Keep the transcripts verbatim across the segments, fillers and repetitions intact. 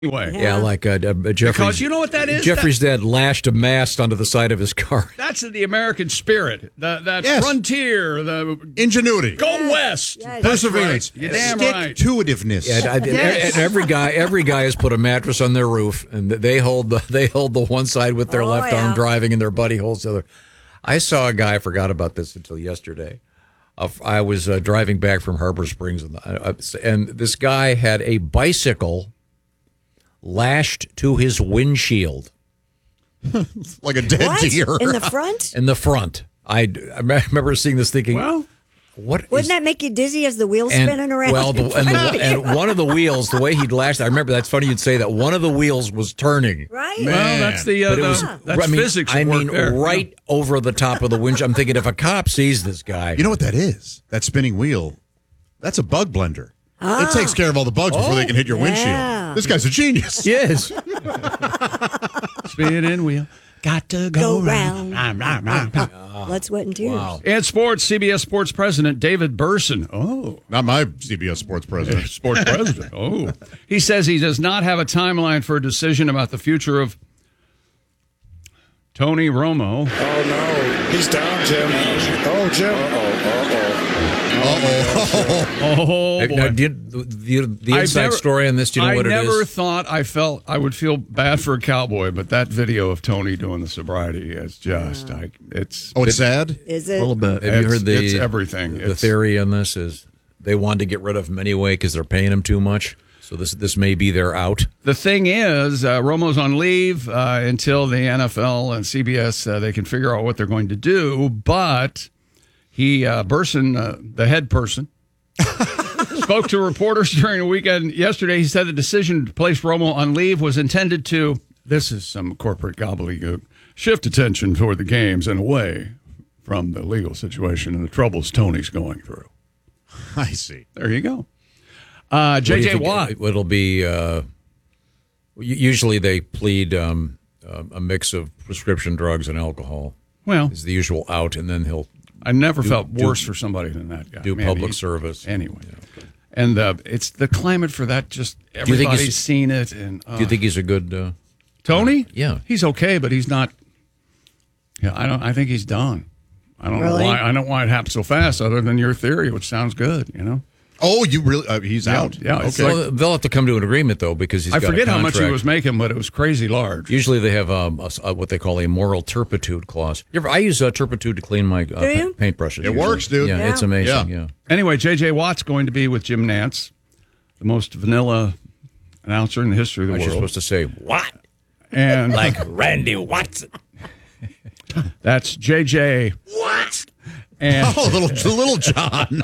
Anyway. Yeah, like uh, uh, Jeffrey's. Because you know what that is? Jeffrey's that, dad lashed a mast onto the side of his car. That's the American spirit. The, that Yes. frontier, the ingenuity, go west, Yes. perseverance, You're damn right. stick-to-itiveness. Yeah, and, and every guy, every guy has put a mattress on their roof, and they hold the they hold the one side with their Oh, left yeah. arm driving, and their buddy holds the other. I saw a guy. I forgot about this until yesterday. Uh, I was uh, driving back from Harbor Springs, and, uh, and this guy had a bicycle lashed to his windshield like a dead What? deer. In the front? in the front. I, I remember seeing this, thinking, Well, what? Wouldn't is- that make you dizzy as the wheels and, spinning around? Well, the, in and, front of the, you? and one of the wheels, the way he'd lashed, I remember. That's funny you'd say that. One of the wheels was turning. Right? well, that's the, uh, But it the was, that's I mean, physics. I at work mean, there. right over the top of the windshield. I'm thinking, if a cop sees this guy, You know what that is? That spinning wheel. That's a bug blender. Ah. It takes care of all the bugs before they can hit your yeah. windshield. This guy's a genius. yes, Spinning wheel. Got to Go go, round. round. round, round, round. Blood, sweat, and tears. wow. In sports, C B S Sports President David Burson. Oh, Not my C B S Sports president. sports president. Oh, he says he does not have a timeline for a decision about the future of Tony Romo. Oh, no. He's down, Jim. Oh, Jim. Oh Now, boy. did the, the, the I've inside never- story on this? Do you know I what it is? never thought I felt I would feel bad for a cowboy, but that video of Tony doing the sobriety is just, I, it's Oh, it's sad? Is a it? little bit. Have you It's- heard the it's everything. The It's- theory on this is they wanted to get rid of him anyway because they're paying him too much. So this this may be their out. The thing is, uh, Romo's on leave uh, until the N F L and C B S uh, they can figure out what they're going to do. But he, uh, Burson, uh, the head person, spoke to reporters during the weekend yesterday. He said the decision to place Romo on leave was intended to. This is some corporate gobbledygook. Shift attention toward the games and away from the legal situation and the troubles Tony's going through. I see. There you go. Uh, What do J you J think Watt. it- It'll be. Uh, u- usually they plead um, uh, a mix of prescription drugs and alcohol. Well, Is the usual out, and then he'll I never felt do- worse for somebody than that guy. do Man, public he's- service. Anyway. And uh, it's the climate for that, just you think he's- everybody's seen it. And uh, Do you think he's a good? Uh, Tony? Yeah. He's okay, but he's not. Yeah, I don't. I think he's done. I don't Really? know why. I don't know why it happened so fast, other than your theory, which sounds good. You know. Oh, you really? Uh, he's Yeah, out. yeah, it's Okay. like- well, they'll have to come to an agreement though, because he's I got a forget how much he contract. was making, but it was crazy large. Usually they have um, a, a- what they call a moral turpitude clause. You ever, I use uh, turpitude to clean my uh, pa- you? paintbrushes. It works, dude. Yeah, Yeah. it's amazing. Yeah. Yeah. Anyway, J J Watt's going to be with Jim Nantz, the most vanilla announcer in the history of the I was just world. supposed to say what? And Like Randy Watson. that's J J. What? And Oh, little little John.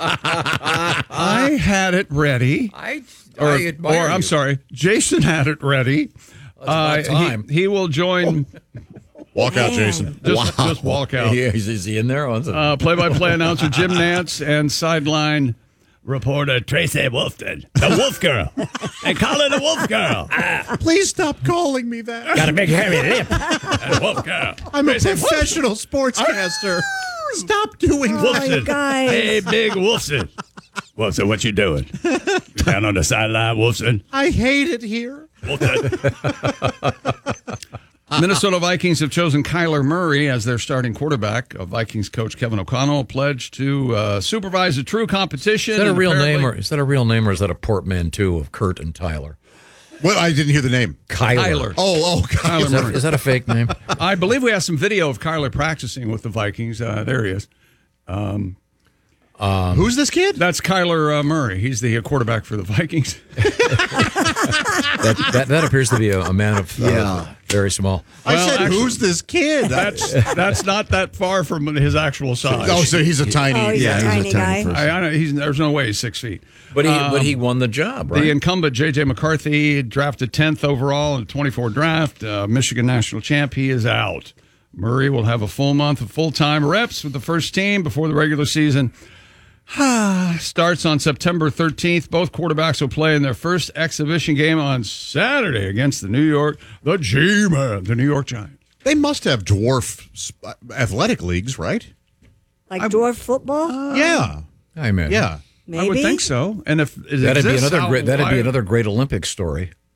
I had it ready. I, Or, I admire or I'm you. sorry, Jason had it ready. about Uh, time. He, he will join. Walk out, Jason. Just, just walk out. Yeah, is, is he in there? Oh, that's a- Uh, play-by-play announcer Jim Nantz and sideline reporter Tracy Wolfton, the Wolf Girl. They call her the Wolf Girl. Please stop calling me that. got a big hairy lip. The Wolf Girl. I'm a Tracy Wolfton. professional sportscaster. Stop doing Oh, that. you guys. Hey, big Wolfson. Wolfson, what you doing? You down on the sideline, Wolfson? I hate it here. Minnesota Vikings have chosen Kyler Murray as their starting quarterback. Uh, Vikings coach Kevin O'Connell pledged to uh, supervise a true competition. Is that a and real apparently- name, or is that a real name, or is that a portmanteau of Kurt and Tyler? Well, I didn't hear the name. Kyler. Kyler. Oh, oh, God. Kyler Is that, Murray. is that a fake name? I believe we have some video of Kyler practicing with the Vikings. Uh, there he is. Who's this kid? That's Kyler uh, Murray. He's the uh, quarterback for the Vikings. that, that that appears to be a, a man of uh, Yeah. very small. I Well, said, actually- who's this kid? That's that's not that far from his actual size. oh, so he's a tiny. Oh, he's a tiny guy. I, I know, he's, there's no way he's six feet. But he but he won the job, right? The incumbent, J J McCarthy, drafted tenth overall in the twenty-four draft, uh, Michigan national champ. He is out. Murray will have a full month of full-time reps with the first team before the regular season starts on September thirteenth. Both quarterbacks will play in their first exhibition game on Saturday against the New York, the G-Man, the New York Giants. They must have dwarf sp- athletic leagues, right? Like dwarf football? yeah. I mean, Yeah. Maybe. I would think so. And if it that'd be exists, another how- great that'd be why- another great Olympic story.